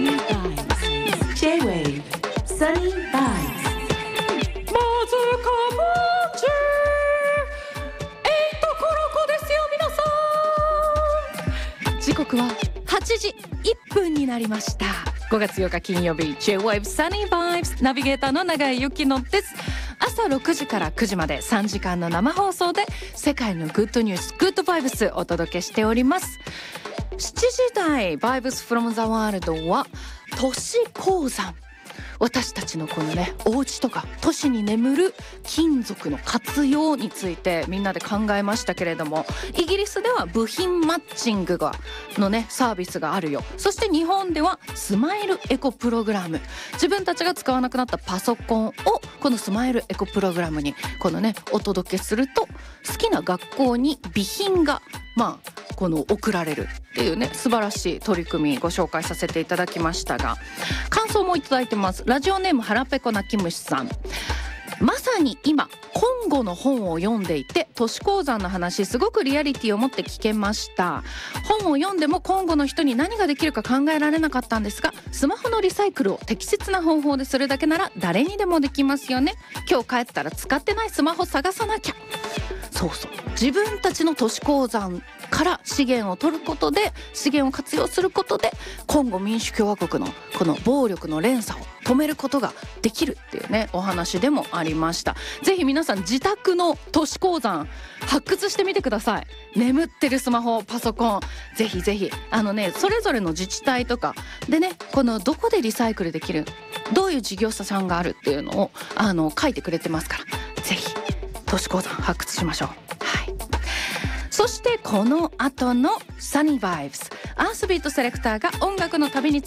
Sunny Vibes J-Wave Sunny Vibes まずかぼちコロコですよ皆さん。時刻は8時1分になりました。5月8日金曜日 J-Wave Sunny Vibes ナビゲーターの永井由紀乃です。朝6時から9時まで3時間の生放送で世界のグッドニュースグッドバイブスお届けしております。7時台 Vibes from the World は都市鉱山、私たちのこのねお家とか都市に眠る金属の活用についてみんなで考えましたけれども、イギリスでは部品マッチングのねサービスがあるよ。そして日本ではスマイルエコプログラム、自分たちが使わなくなったパソコンをこのスマイルエコプログラムにこのねお届けすると好きな学校に備品がこの送られるっていうね素晴らしい取り組みご紹介させていただきましたが、感想もいただいてます。ラジオネームはらぺこなきむしさん、まさに今コンゴの本を読んでいて都市鉱山の話すごくリアリティを持って聞けました。本を読んでもコンゴの人に何ができるか考えられなかったんですが、スマホのリサイクルを適切な方法でするだけなら誰にでもできますよね。今日帰ったら使ってないスマホ探さなきゃ。そうそう、自分たちの都市鉱山から資源を取ることで、資源を活用することでコンゴ民主共和国のこの暴力の連鎖を止めることができるっていうねお話でもありました。ぜひ皆さん自宅の都市鉱山発掘してみてください。眠ってるスマホパソコンぜひぜひそれぞれの自治体とかでねこのどこでリサイクルできる、どういう事業者さんがあるっていうのを書いてくれてますから、ぜひ都市鉱山発掘しましょう。はい。そしてこの後のサニーバイブス、アースビートセレクターが音楽の旅に